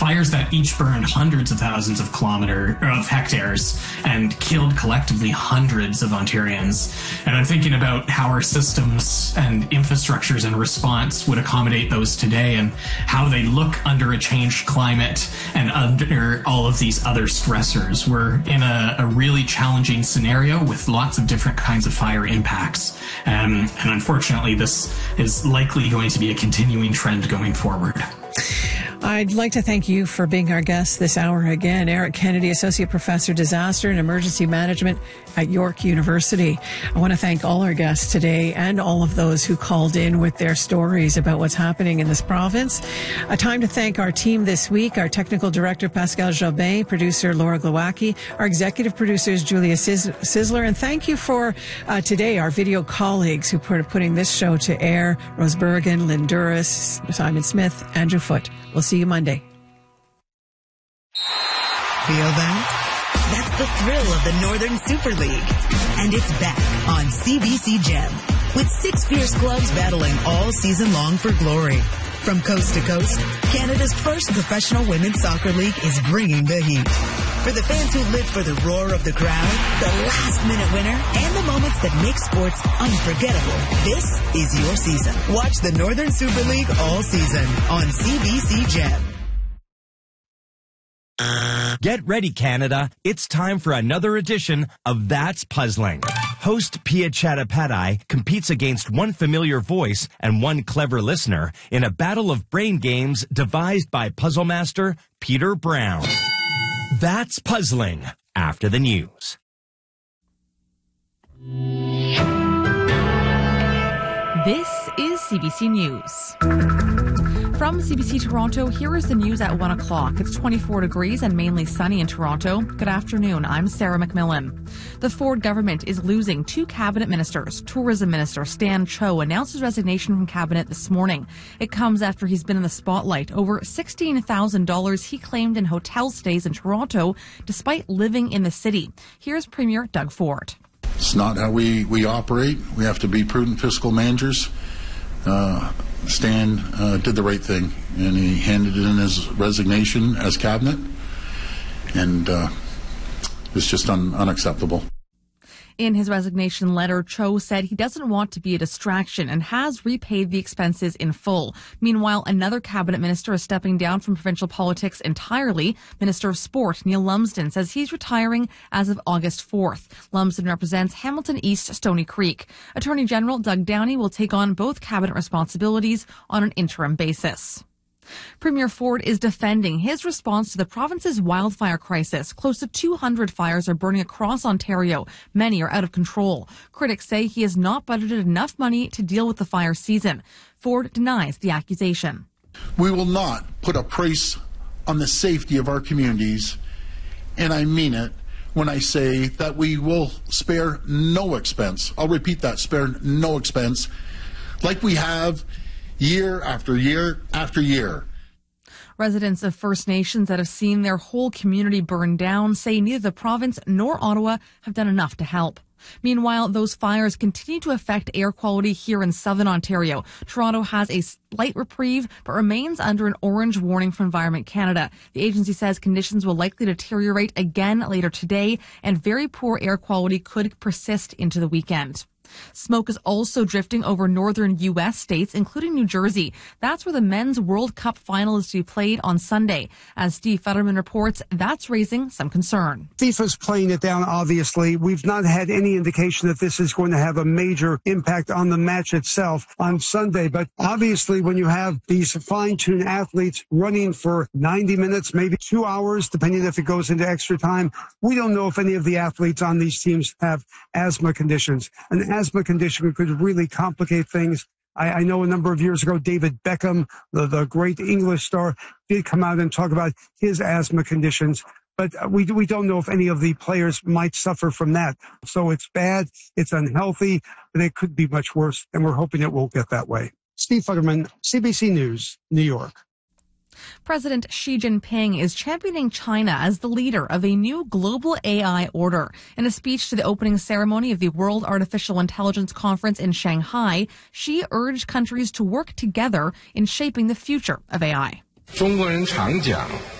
fires that each burned hundreds of thousands of hectares and killed collectively hundreds of Ontarians. And I'm thinking about how our systems and infrastructures in response would accommodate those today and how they look under a changed climate and under all of these other stressors. We're in a really challenging scenario with lots of different kinds of fire impacts. And unfortunately, this is likely going to be a continuing trend going forward. I'd like to thank you for being our guest this hour again. Eric Kennedy, Associate Professor, Disaster and Emergency Management at York University. I want to thank all our guests today and all of those who called in with their stories about what's happening in this province. A time to thank our team this week, our Technical Director, Pascal Jobin, producer, Laura Glowacki, our Executive Producers, Julia Sizzler, and thank you for today, our video colleagues who are putting this show to air, Rose Bergen, Lynn Duras, Simon Smith, Andrew Foote. We'll see you Monday. Feel that? That's the thrill of the Northern Super League. And it's back on CBC Gem, with 6 fierce clubs battling all season long for glory. From coast to coast, Canada's first professional women's soccer league is bringing the heat. For the fans who live for the roar of the crowd, the last-minute winner, and the moments that make sports unforgettable, this is your season. Watch the Northern Super League all season on CBC Gem. Get ready, Canada. It's time for another edition of That's Puzzling. Host Pia Chattopadhyay competes against one familiar voice and one clever listener in a battle of brain games devised by puzzle master Peter Brown. That's Puzzling, after the news. This is CBC News. From CBC Toronto, here is the news at 1 o'clock. It's 24 degrees and mainly sunny in Toronto. Good afternoon. I'm Sarah McMillan. The Ford government is losing 2 cabinet ministers. Tourism Minister Stan Cho announced his resignation from cabinet this morning. It comes after he's been in the spotlight. Over $16,000 he claimed in hotel stays in Toronto, despite living in the city. Here's Premier Doug Ford. It's not how we operate. We have to be prudent fiscal managers. Stan did the right thing, and he handed in his resignation as cabinet, and it's just unacceptable. In his resignation letter, Cho said he doesn't want to be a distraction and has repaid the expenses in full. Meanwhile, another cabinet minister is stepping down from provincial politics entirely. Minister of Sport, Neil Lumsden, says he's retiring as of August 4th. Lumsden represents Hamilton East Stony Creek. Attorney General Doug Downey will take on both cabinet responsibilities on an interim basis. Premier Ford is defending his response to the province's wildfire crisis. Close to 200 fires are burning across Ontario. Many are out of control. Critics say he has not budgeted enough money to deal with the fire season. Ford denies the accusation. We will not put a price on the safety of our communities, and I mean it when I say that we will spare no expense. I'll repeat that, spare no expense, like we have year after year after year. Residents of First Nations that have seen their whole community burn down say neither the province nor Ottawa have done enough to help. Meanwhile, those fires continue to affect air quality here in southern Ontario. Toronto has a slight reprieve, but remains under an orange warning from Environment Canada. The agency says conditions will likely deteriorate again later today, and very poor air quality could persist into the weekend. Smoke is also drifting over northern U.S. states, including New Jersey. That's where the Men's World Cup final is to be played on Sunday. As Steve Futterman reports, that's raising some concern. FIFA's playing it down, obviously. We've not had any indication that this is going to have a major impact on the match itself on Sunday. But obviously, when you have these fine-tuned athletes running for 90 minutes, maybe 2 hours, depending if it goes into extra time, we don't know if any of the athletes on these teams have asthma conditions. An asthma condition could really complicate things. I know a number of years ago, David Beckham, the great English star, did come out and talk about his asthma conditions. But we don't know if any of the players might suffer from that. So it's bad, it's unhealthy, but it could be much worse, and we're hoping it won't get that way. Steve Futterman, CBC News, New York. President Xi Jinping is championing China as the leader of a new global AI order. In a speech to the opening ceremony of the World Artificial Intelligence Conference in Shanghai, Xi urged countries to work together in shaping the future of AI.